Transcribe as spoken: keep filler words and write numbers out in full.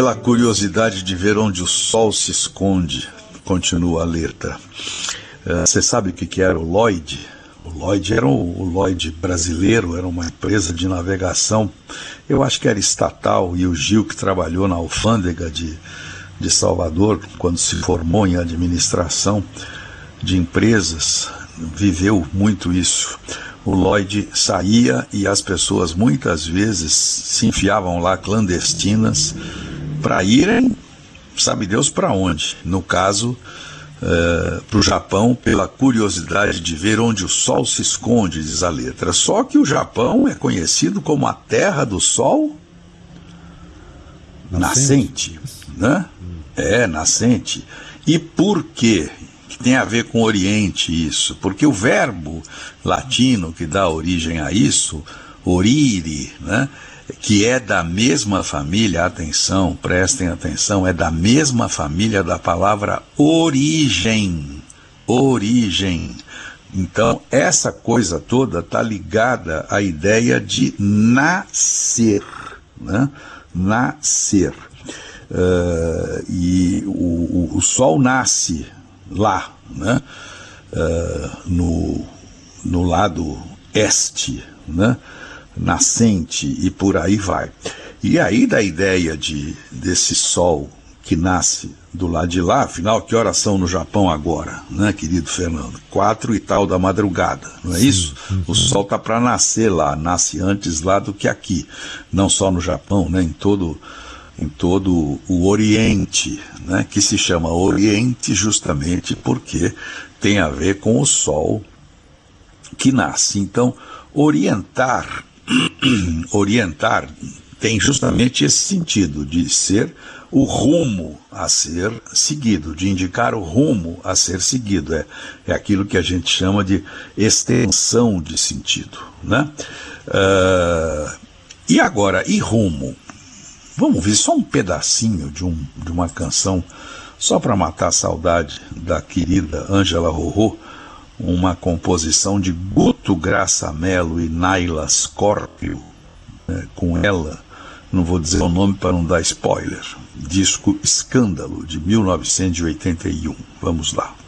pela curiosidade de ver onde o sol se esconde, continua a letra. Você uh, sabe o que, que era o Lloyd? O Lloyd era o, o Lloyd brasileiro, era uma empresa de navegação, eu acho que era estatal, e o Gil, que trabalhou na alfândega de, de Salvador, quando se formou em administração de empresas, viveu muito isso. O Lloyd saía e as pessoas muitas vezes se enfiavam lá clandestinas para irem, sabe Deus para onde, no caso, uh, para o Japão, pela curiosidade de ver onde o sol se esconde, diz a letra. Só que o Japão é conhecido como a terra do sol nascente, nascente, né? É, nascente. E por quê? Que tem a ver com o Oriente isso? Porque o verbo latino que dá origem a isso, orire, né? Que é da mesma família, atenção, prestem atenção, é da mesma família da palavra origem, origem. Então, essa coisa toda está ligada à ideia de nascer, né? Nascer. Uh, e o, o, o sol nasce lá, né? Uh, no, no lado este, né? Nascente, e por aí vai. E aí da ideia de, desse sol que nasce do lado de lá, afinal, que horas são no Japão agora, né, querido Fernando? Quatro e tal da madrugada, não é isso? O sol está para nascer lá, nasce antes lá do que aqui, não só no Japão, né, em todo, em todo o Oriente, né, que se chama Oriente justamente porque tem a ver com o sol que nasce. Então, orientar orientar tem justamente esse sentido de ser o rumo a ser seguido, de indicar o rumo a ser seguido. É, é aquilo que a gente chama de extensão de sentido, né? Uh, e agora, e rumo? Vamos ver só um pedacinho de, um, de uma canção, só para matar a saudade da querida Ângela Rorô, uma composição de Guto Graça Mello e Naila Scorpio, né, com ela, não vou dizer o nome para não dar spoiler, disco Escândalo, de mil novecentos e oitenta e um. Vamos lá.